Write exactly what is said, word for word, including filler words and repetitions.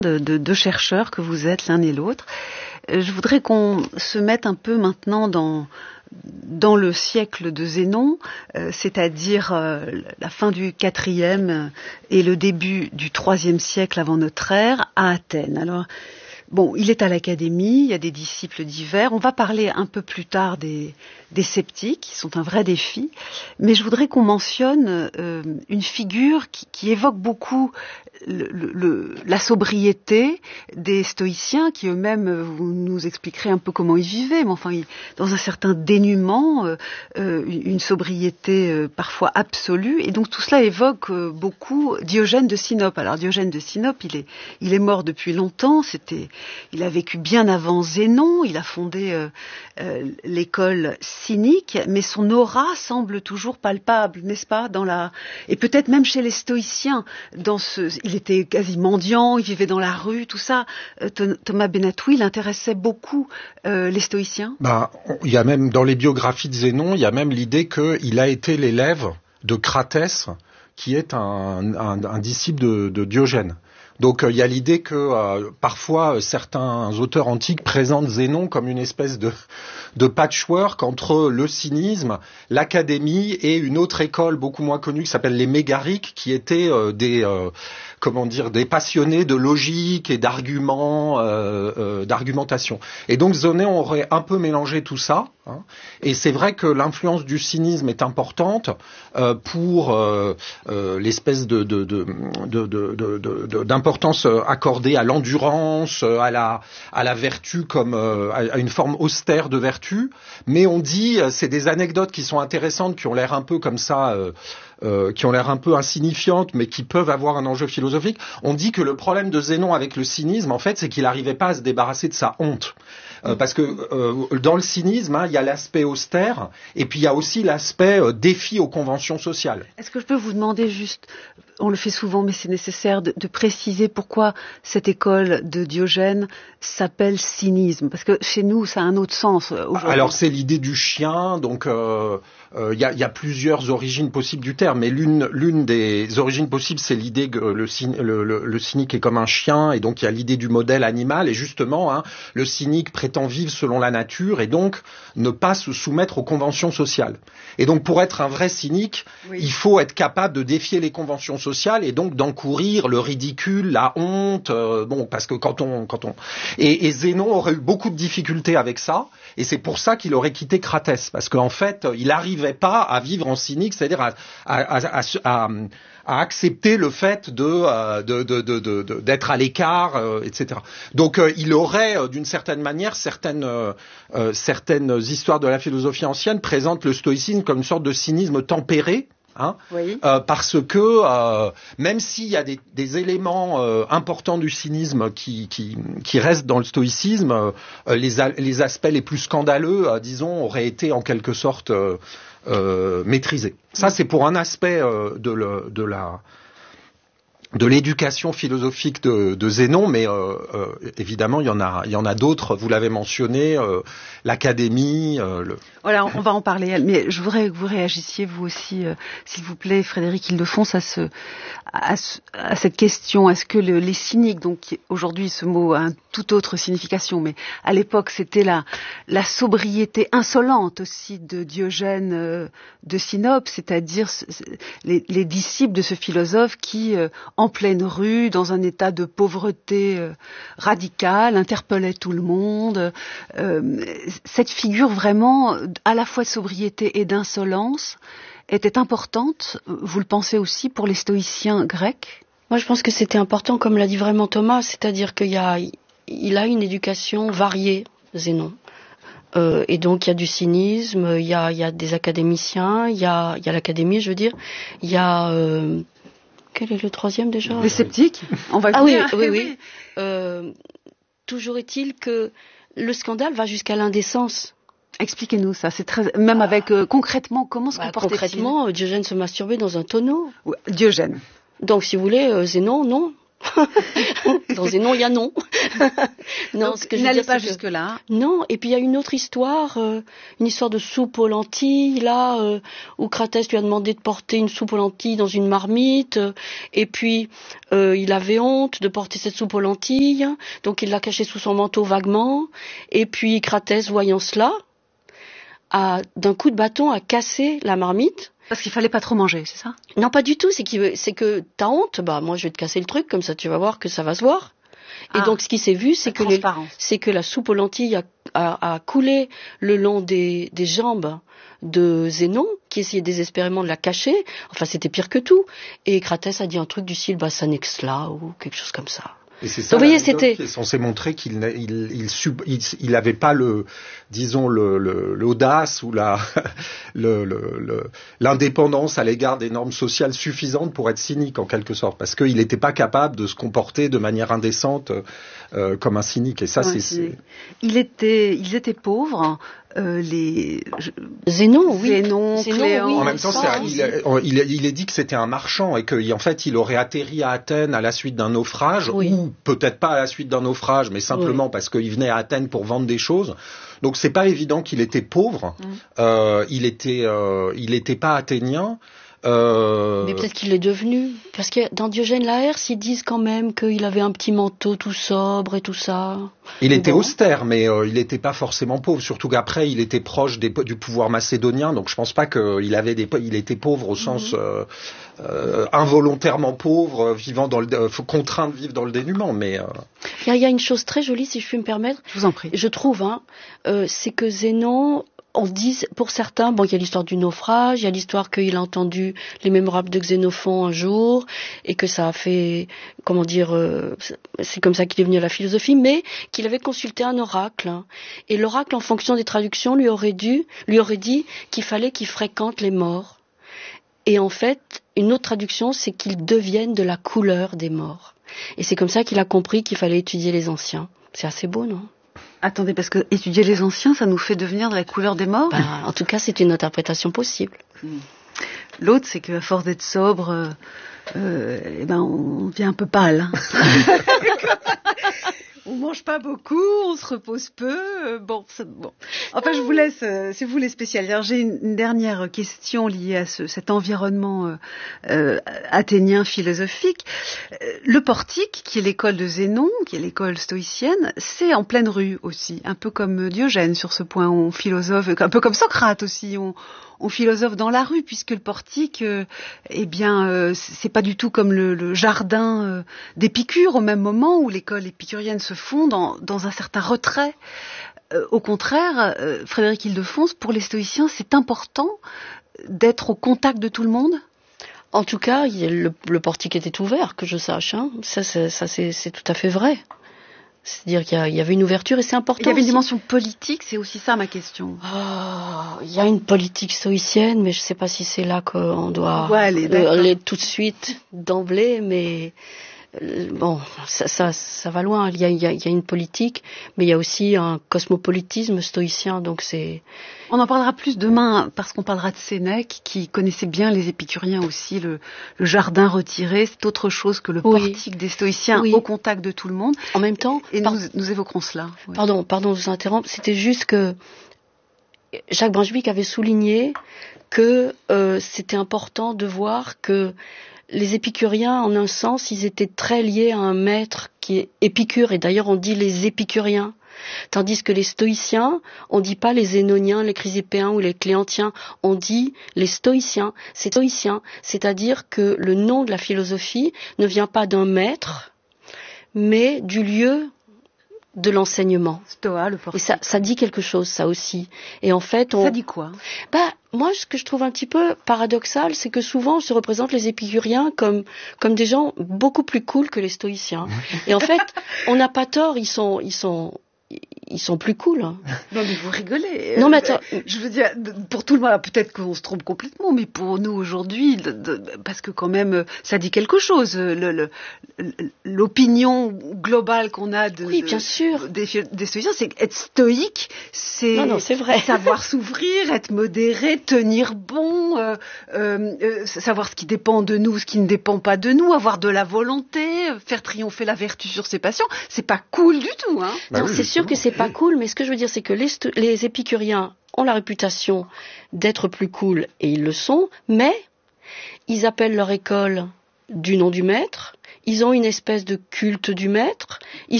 de, de deux chercheurs que vous êtes l'un et l'autre. Je voudrais qu'on se mette un peu maintenant dans, dans le siècle de Zénon, euh, c'est-à-dire euh, la fin du quatrième et le début du troisième siècle avant notre ère à Athènes. Alors, bon, il est à l'Académie, il y a des disciples divers. On va parler un peu plus tard des, des sceptiques, qui sont un vrai défi. Mais je voudrais qu'on mentionne euh, une figure qui, qui évoque beaucoup le, le, la sobriété des stoïciens, qui eux-mêmes, vous nous expliquerez un peu comment ils vivaient, mais enfin, ils, dans un certain dénuement, euh, euh, une sobriété euh, parfois absolue. Et donc tout cela évoque euh, beaucoup Diogène de Sinope. Alors Diogène de Sinope, il est, il est mort depuis longtemps, c'était... Il a vécu bien avant Zénon, il a fondé euh, euh, l'école cynique, mais son aura semble toujours palpable, n'est-ce pas, dans la... Et peut-être même chez les stoïciens, dans ce... il était quasi mendiant, il vivait dans la rue, tout ça. Euh, Thomas Benatoui, il intéressait beaucoup euh, les stoïciens. Bah, il y a même, dans les biographies de Zénon, il y a même l'idée qu'il a été l'élève de Cratès, qui est un, un, un disciple de, de Diogène. Donc il y a l'idée que euh, parfois euh, certains auteurs antiques présentent Zénon comme une espèce de, de patchwork entre le cynisme, l'académie et une autre école beaucoup moins connue qui s'appelle les mégariques, qui étaient euh, des euh, comment dire des passionnés de logique et d'arguments, euh, euh, d'argumentation. Et donc Zénon aurait un peu mélangé tout ça. Hein, et c'est vrai que l'influence du cynisme est importante euh, pour euh, euh, l'espèce de, de, de, de, de, de, de d'importance accordée à l'endurance, à la, à la vertu comme euh, à une forme austère de vertu. Mais on dit, c'est des anecdotes qui sont intéressantes, qui ont l'air un peu comme ça, euh, euh, qui ont l'air un peu insignifiantes, mais qui peuvent avoir un enjeu philosophique. On dit que le problème de Zénon avec le cynisme, en fait, c'est qu'il n'arrivait pas à se débarrasser de sa honte. Euh, parce que euh, dans le cynisme, hein, il y a l'aspect austère et puis il y a aussi l'aspect euh, défi aux conventions sociales. Est-ce que je peux vous demander juste, on le fait souvent mais c'est nécessaire de, de préciser pourquoi cette école de Diogène s'appelle cynisme? Parce que chez nous ça a un autre sens aujourd'hui. Alors c'est l'idée du chien, donc il euh, euh, y, a, y a plusieurs origines possibles du terme, mais l'une, l'une des origines possibles c'est l'idée que le, le, le, le cynique est comme un chien et donc il y a l'idée du modèle animal et justement hein, le cynique prétend vivre selon la nature et donc ne pas se soumettre aux conventions sociales. Et donc pour être un vrai cynique, oui. il faut être capable de défier les conventions sociales et donc d'encourir le ridicule, la honte, euh, bon parce que quand on quand on et, et Zénon aurait eu beaucoup de difficultés avec ça et c'est pour ça qu'il aurait quitté Cratès parce qu'en fait il n'arrivait pas à vivre en cynique, c'est-à-dire à, à, à, à, à à accepter le fait de, euh, de, de, de, de, de d'être à l'écart, euh, et cetera. Donc euh, il aurait, euh, d'une certaine manière, certaines, euh, euh, certaines histoires de la philosophie ancienne présentent le stoïcisme comme une sorte de cynisme tempéré. Hein, oui. euh, parce que euh, même s'il y a des, des éléments euh, importants du cynisme qui, qui, qui restent dans le stoïcisme, euh, les, a, les aspects les plus scandaleux, euh, disons, auraient été en quelque sorte euh, euh, maîtrisés. Ça, c'est pour un aspect euh, de, le, de la de l'éducation philosophique de, de Zénon, mais euh, euh, évidemment il y en a, il y en a d'autres. Vous l'avez mentionné, euh, l'académie. Euh, le... Voilà, on va en parler. Mais je voudrais que vous réagissiez vous aussi, euh, s'il vous plaît, Frédéric Ildefonse, à ce, à, ce, à cette question. Est-ce que le, les cyniques, donc aujourd'hui ce mot a une toute autre signification, mais à l'époque c'était la, la sobriété insolente aussi de Diogène euh, de Sinope, c'est-à-dire les, les disciples de ce philosophe qui euh, en pleine rue, dans un état de pauvreté euh, radicale, interpellait tout le monde. Euh, cette figure vraiment, à la fois de sobriété et d'insolence, était importante, vous le pensez aussi, pour les stoïciens grecs? Moi, je pense que c'était important, comme l'a dit vraiment Thomas, c'est-à-dire qu'il y a, il a une éducation variée, Zénon. Euh, et donc, il y a du cynisme, il y a, il y a des académiciens, il y a, il y a l'académie, je veux dire, il y a... Euh, Quel est le troisième déjà? Les sceptiques. On va le ah oui, dire. oui, oui. Euh, toujours est-il que le scandale va jusqu'à l'indécence. Expliquez-nous ça. C'est très même avec euh, concrètement comment se bah, comportait-il? Concrètement, Diogène se masturbait dans un tonneau. Ouais, Diogène. Donc, si vous voulez, euh, Zénon, non. Dans Zénon, il y a non. non, donc, ce que je n'allais pas jusque là. Non, et puis il y a une autre histoire, euh, une histoire de soupe aux lentilles, là, euh, où Cratès lui a demandé de porter une soupe aux lentilles dans une marmite, euh, et puis euh, il avait honte de porter cette soupe aux lentilles, donc il l'a cachée sous son manteau vaguement, et puis Cratès, voyant cela, a, d'un coup de bâton, a cassé la marmite. Parce qu'il fallait pas trop manger, c'est ça? Non, pas du tout. C'est, qu'il, c'est que t'as honte. Bah, moi, je vais te casser le truc, comme ça, tu vas voir que ça va se voir. Ah, et donc, ce qui s'est vu, c'est que, les, c'est que la soupe aux lentilles a, a, a coulé le long des, des jambes de Zénon, qui essayait désespérément de la cacher. Enfin, c'était pire que tout. Et Cratès a dit un truc du style, bah, ça n'est que cela, ou quelque chose comme ça. Et c'est ça, donc, voyez, c'était... qui est censé montrer qu'il il, il, sub, il, il avait pas le, disons, le, le, l'audace ou la, le, le, le, l'indépendance à l'égard des normes sociales suffisantes pour être cynique, en quelque sorte. Parce qu'il n'était pas capable de se comporter de manière indécente euh, comme un cynique. Et ça, ouais, c'est, c'est... Il était, ils étaient pauvres. Euh, les je... Zénon, oui. Zénon, Zénon, Cléon, oui. En même temps, c'est, il, il, il est dit que c'était un marchand et qu'en fait, il aurait atterri à Athènes à la suite d'un naufrage, oui. ou peut-être pas à la suite d'un naufrage, mais simplement oui. parce qu'il venait à Athènes pour vendre des choses. Donc, c'est pas évident qu'il était pauvre. Mm. Euh, il était, euh, il était pas athénien. Euh... Mais peut-être qu'il l'est devenu. Parce que dans Diogène Laërce, ils disent quand même qu'il avait un petit manteau tout sobre et tout ça. Il était bon. austère, mais euh, il n'était pas forcément pauvre. Surtout qu'après, il était proche des, du pouvoir macédonien. Donc je pense pas qu'il avait des, il était pauvre au sens mm-hmm. euh, euh, involontairement pauvre, vivant dans le, euh, contraint de vivre dans le dénuement. Mais euh... il y, y a une chose très jolie, si je puis me permettre. Je vous en prie. Je trouve, hein, euh, c'est que Zénon. On dit, pour certains, bon, il y a l'histoire du naufrage, il y a l'histoire qu'il a entendu les mémorables de Xénophon un jour, et que ça a fait, comment dire, euh, c'est comme ça qu'il est venu à la philosophie, mais qu'il avait consulté un oracle, hein, et l'oracle, en fonction des traductions, lui aurait dû, lui aurait dit qu'il fallait qu'il fréquente les morts. Et en fait, une autre traduction, c'est qu'ils deviennent de la couleur des morts. Et c'est comme ça qu'il a compris qu'il fallait étudier les anciens. C'est assez beau, non? Attendez, parce que étudier les anciens, ça nous fait devenir de la couleur des morts? Ben, en tout cas, c'est une interprétation possible. L'autre, c'est qu'à force d'être sobre, euh, euh, eh ben, on devient un peu pâle. Hein. On mange pas beaucoup, on se repose peu. Euh, bon, c'est, bon. Enfin, je vous laisse, euh, c'est vous les spécialistes. Alors, j'ai une, une dernière question liée à ce, cet environnement euh, euh, athénien philosophique. Euh, le portique, qui est l'école de Zénon, qui est l'école stoïcienne, c'est en pleine rue aussi, un peu comme Diogène sur ce point. On philosophe, un peu comme Socrate aussi. On, on philosophe dans la rue, puisque le portique, euh, eh bien, euh, c'est pas du tout comme le, le jardin euh, d'Épicure, au même moment où l'école épicurienne se fond dans, dans un certain retrait. Euh, au contraire, euh, Frédéric Ildefonse, pour les stoïciens, c'est important d'être au contact de tout le monde. En tout cas, le, le portique était ouvert, que je sache. Hein. Ça, ça, ça c'est, c'est tout à fait vrai. C'est-à-dire qu'il y, a, il y avait une ouverture et c'est important. Il y avait aussi. une dimension politique, c'est aussi ça ma question. Oh, il y a une politique stoïcienne, mais je ne sais pas si c'est là qu'on doit ouais, aller, euh, aller tout de suite, d'emblée, mais euh, bon, ça, ça, ça va loin. Il y, a, il, y a, il y a une politique, mais il y a aussi un cosmopolitisme stoïcien, donc c'est... On en parlera plus demain, parce qu'on parlera de Sénèque, qui connaissait bien les épicuriens aussi, le, le jardin retiré, c'est autre chose que le oui. portique des stoïciens, oui. au contact de tout le monde. En même temps... Et par... nous, nous évoquerons cela. Oui. Pardon, pardon de vous interrompre, c'était juste que Jacques Brunswick avait souligné que euh, c'était important de voir que les épicuriens, en un sens, ils étaient très liés à un maître qui est Épicure, et d'ailleurs on dit les épicuriens. Tandis que les stoïciens, on dit pas les zénoniens, les chrysipéens ou les cléantiens, on dit les stoïciens. C'est stoïcien, c'est-à-dire que le nom de la philosophie ne vient pas d'un maître, mais du lieu de l'enseignement. Stoa, le portique. Et ça, ça dit quelque chose, ça aussi. Et en fait, on... Ça dit quoi? Bah, moi, ce que je trouve un petit peu paradoxal, c'est que souvent, on se représente les épicuriens comme, comme des gens beaucoup plus cool que les stoïciens. Et en fait, on n'a pas tort, ils sont, ils sont, ils sont plus cool. Hein. Non mais vous rigolez. Non mais attends. Je veux dire, pour tout le monde, peut-être qu'on se trompe complètement, mais pour nous aujourd'hui, parce que quand même, ça dit quelque chose. Le, le, l'opinion globale qu'on a de, oui, bien de, sûr. des, des stoïciens, c'est être stoïque, c'est, non, non, c'est vrai. savoir s'ouvrir, être modéré, tenir bon, euh, euh, savoir ce qui dépend de nous, ce qui ne dépend pas de nous, avoir de la volonté, faire triompher la vertu sur ses passions. C'est pas cool du tout, hein. Bah non, oui, c'est sûr que c'est pas cool, mais ce que je veux dire, c'est que les, st- les épicuriens ont la réputation d'être plus cool, et ils le sont, mais ils appellent leur école du nom du maître, ils ont une espèce de culte du maître, ils